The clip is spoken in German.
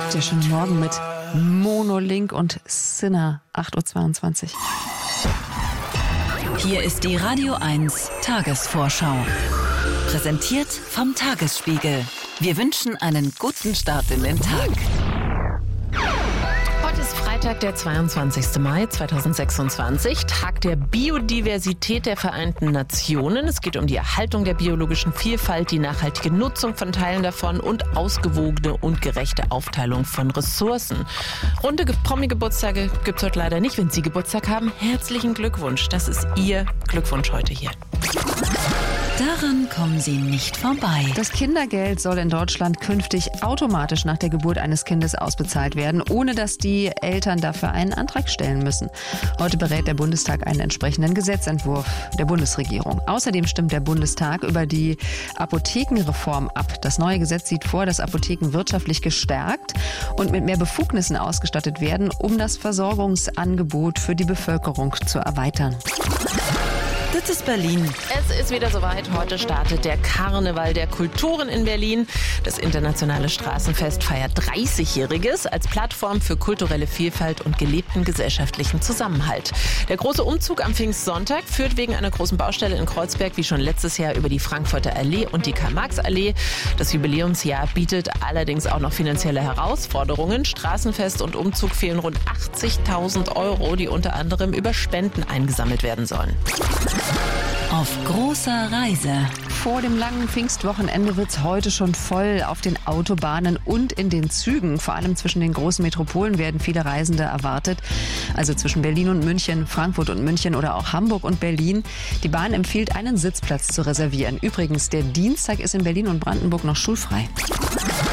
Der schöne Morgen mit Monolink und Sinner, 8.22 Uhr. Hier ist die Radio 1 Tagesvorschau. Präsentiert vom Tagesspiegel. Wir wünschen einen guten Start in den Tag. Heute ist Freitag, der 22. Mai 2026, Tag der Biodiversität der Vereinten Nationen. Es geht um die Erhaltung der biologischen Vielfalt, die nachhaltige Nutzung von Teilen davon und ausgewogene und gerechte Aufteilung von Ressourcen. Runde Promi-Geburtstage gibt es heute leider nicht. Wenn Sie Geburtstag haben, herzlichen Glückwunsch. Das ist Ihr Glückwunsch heute hier. Daran kommen Sie nicht vorbei. Das Kindergeld soll in Deutschland künftig automatisch nach der Geburt eines Kindes ausbezahlt werden, ohne dass die Eltern dafür einen Antrag stellen müssen. Heute berät der Bundestag einen entsprechenden Gesetzentwurf der Bundesregierung. Außerdem stimmt der Bundestag über die Apothekenreform ab. Das neue Gesetz sieht vor, dass Apotheken wirtschaftlich gestärkt und mit mehr Befugnissen ausgestattet werden, um das Versorgungsangebot für die Bevölkerung zu erweitern. Das ist Berlin. Es ist wieder soweit. Heute startet der Karneval der Kulturen in Berlin. Das internationale Straßenfest feiert 30-Jähriges als Plattform für kulturelle Vielfalt und gelebten gesellschaftlichen Zusammenhalt. Der große Umzug am Pfingstsonntag führt wegen einer großen Baustelle in Kreuzberg wie schon letztes Jahr über die Frankfurter Allee und die Karl-Marx-Allee. Das Jubiläumsjahr bietet allerdings auch noch finanzielle Herausforderungen. Straßenfest und Umzug fehlen rund 80.000 €, die unter anderem über Spenden eingesammelt werden sollen. Auf großer Reise. Vor dem langen Pfingstwochenende wird es heute schon voll auf den Autobahnen und in den Zügen. Vor allem zwischen den großen Metropolen werden viele Reisende erwartet. Also zwischen Berlin und München, Frankfurt und München oder auch Hamburg und Berlin. Die Bahn empfiehlt, einen Sitzplatz zu reservieren. Übrigens, der Dienstag ist in Berlin und Brandenburg noch schulfrei.